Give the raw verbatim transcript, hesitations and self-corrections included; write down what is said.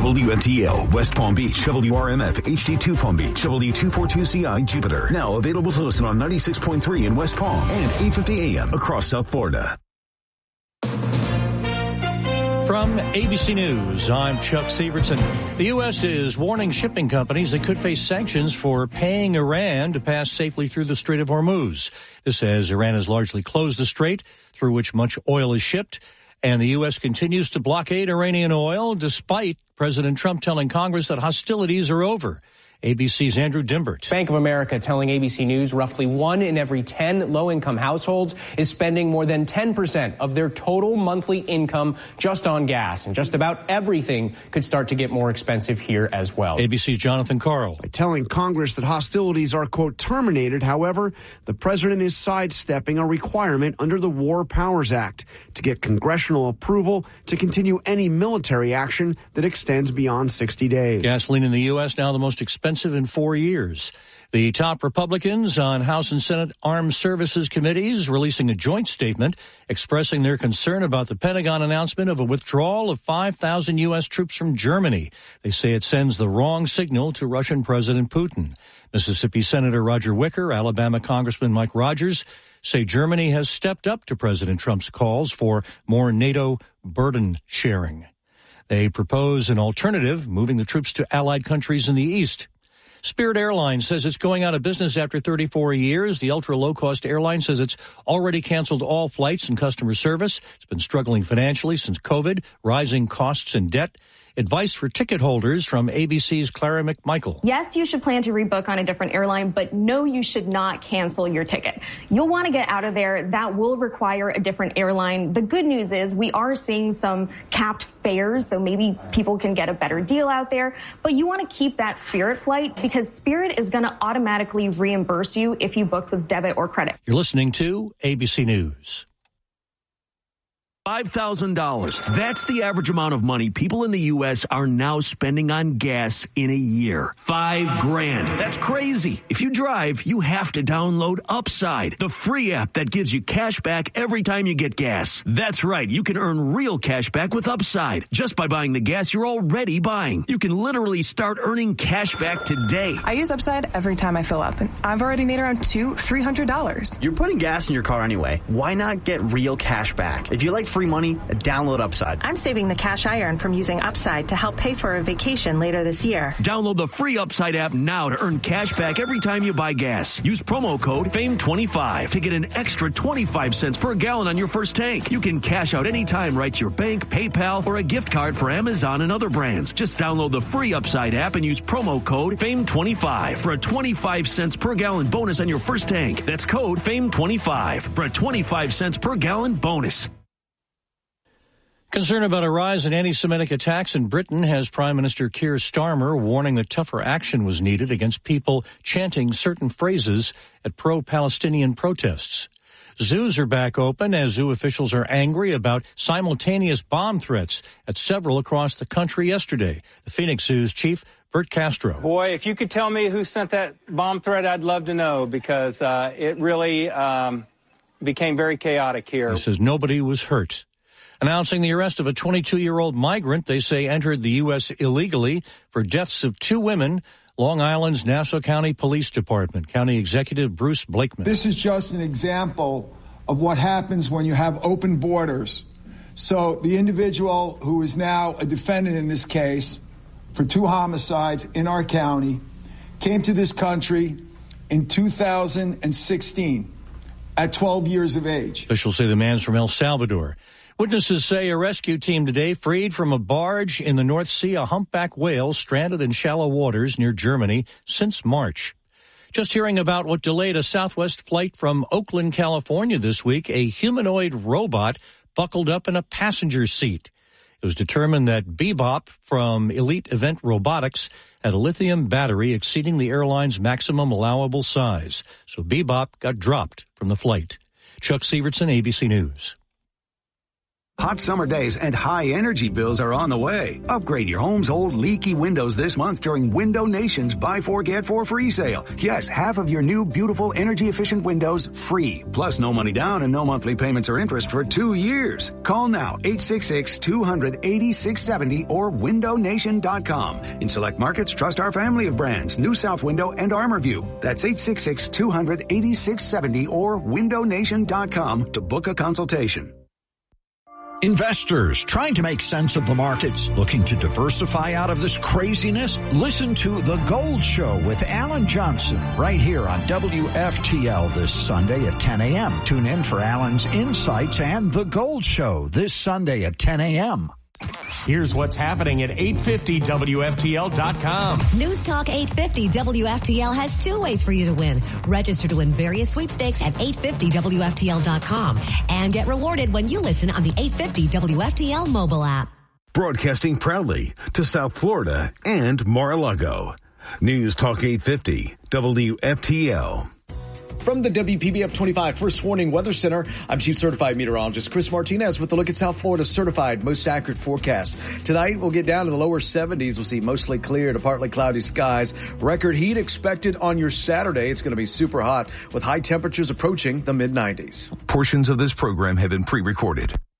W N T L, West Palm Beach, W R M F, H D two Palm Beach, W two forty-two C I, Jupiter. Now available to listen on ninety-six point three in West Palm and eight fifty A M across South Florida. From A B C News, I'm Chuck Severson. The U S is warning shipping companies that could face sanctions for paying Iran to pass safely through the Strait of Hormuz. This as Iran has largely closed the strait through which much oil is shipped, and the U S continues to blockade Iranian oil despite President Trump telling Congress that hostilities are over. A B C's Andrew Dimbert. Bank of America telling A B C News roughly one in every ten low-income households is spending more than ten percent of their total monthly income just on gas. And just about everything could start to get more expensive here as well. A B C's Jonathan Karl. By telling Congress that hostilities are, quote, terminated, however, the president is sidestepping a requirement under the War Powers Act to get congressional approval to continue any military action that extends beyond sixty days. Gasoline in the U S now the most expensive in four years. The top Republicans on House and Senate Armed Services Committees releasing a joint statement expressing their concern about the Pentagon announcement of a withdrawal of five thousand U S troops from Germany. They say it sends the wrong signal to Russian President Putin. Mississippi Senator Roger Wicker, Alabama Congressman Mike Rogers say Germany has stepped up to President Trump's calls for more NATO burden sharing. They propose an alternative, moving the troops to allied countries in the east. Spirit Airlines says it's going out of business after thirty-four years. The ultra-low-cost airline says it's already canceled all flights and customer service. It's been struggling financially since COVID, rising costs and debt. Advice for ticket holders from A B C's Clara McMichael. Yes, you should plan to rebook on a different airline, but no, you should not cancel your ticket. You'll want to get out of there. That will require a different airline. The good news is we are seeing some capped fares, so maybe people can get a better deal out there. But you want to keep that Spirit flight because Spirit is going to automatically reimburse you if you booked with debit or credit. You're listening to A B C News. five thousand dollars. That's the average amount of money people in the U S are now spending on gas in a year. Five grand. That's crazy. If you drive, you have to download Upside, the free app that gives you cash back every time you get gas. That's right. You can earn real cash back with Upside just by buying the gas you're already buying. You can literally start earning cash back today. I use Upside every time I fill up, and I've already made around two, three hundred dollars. You're putting gas in your car anyway. Why not get real cash back? If you like free money, download Upside. I'm saving the cash I earn from using Upside to help pay for a vacation later this year. Download the free Upside app now to earn cash back every time you buy gas. Use promo code fame twenty-five to get an extra twenty-five cents per gallon on your first tank. You can cash out anytime right to your bank, PayPal, or a gift card for Amazon and other brands. Just download the free Upside app and use promo code fame twenty-five for a twenty-five cents per gallon bonus on your first tank. That's code fame twenty-five for a twenty-five cents per gallon bonus. Concern about a rise in anti-Semitic attacks in Britain has Prime Minister Keir Starmer warning that tougher action was needed against people chanting certain phrases at pro-Palestinian protests. Zoos are back open as zoo officials are angry about simultaneous bomb threats at several across the country yesterday. The Phoenix Zoo's chief, Bert Castro. Boy, if you could tell me who sent that bomb threat, I'd love to know, because uh, it really um, became very chaotic here. He says nobody was hurt. Announcing the arrest of a twenty-two-year-old migrant they say entered the U S illegally for deaths of two women, Long Island's Nassau County Police Department. County Executive Bruce Blakeman. This is just an example of what happens when you have open borders. So the individual who is now a defendant in this case for two homicides in our county came to this country in two thousand sixteen at twelve years of age. Officials say the man's from El Salvador. Witnesses say a rescue team today freed from a barge in the North Sea a humpback whale stranded in shallow waters near Germany since March. Just hearing about what delayed a Southwest flight from Oakland, California this week, a humanoid robot buckled up in a passenger seat. It was determined that Bebop from Elite Event Robotics had a lithium battery exceeding the airline's maximum allowable size, so B B O P got dropped from the flight. Chuck Severson, A B C News. Hot summer days and high energy bills are on the way. Upgrade your home's old leaky windows this month during Window Nation's Buy Four, Get Four free sale. Yes, half of your new beautiful energy efficient windows free. Plus no money down and no monthly payments or interest for two years. Call now eight six six, two hundred, eighty-six seventy or window nation dot com. In select markets, trust our family of brands, New South Window and ArmorView. That's eight six six, two hundred, eighty-six seventy or window nation dot com to book a consultation. Investors trying to make sense of the markets, looking to diversify out of this craziness? Listen to The Gold Show with Alan Johnson right here on W F T L this Sunday at ten a.m. Tune in for Alan's insights and The Gold Show this Sunday at ten a.m. Here's what's happening at eight fifty W F T L dot com. News Talk eight fifty W F T L has two ways for you to win. Register to win various sweepstakes at eight fifty W F T L dot com and get rewarded when you listen on the eight fifty W F T L mobile app. Broadcasting proudly to South Florida and Mar-a-Lago. News Talk eight fifty W F T L. From the W P B F twenty-five First Warning Weather Center, I'm Chief Certified Meteorologist Chris Martinez with a look at South Florida's certified most accurate forecast. Tonight, we'll get down to the lower seventies. We'll see mostly clear to partly cloudy skies. Record heat expected on your Saturday. It's going to be super hot with high temperatures approaching the mid nineties. Portions of this program have been pre-recorded.